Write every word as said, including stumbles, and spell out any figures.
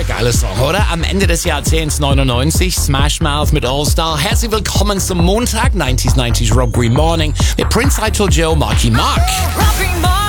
Mega geiler Song, oder? Am Ende des Jahrzehnts neunundneunzig, Smash Mouth mit All Star. Herzlich willkommen zum Montag, neunzig neunzig Rob Green Morning mit Prince Idol Joe, Marky Mark.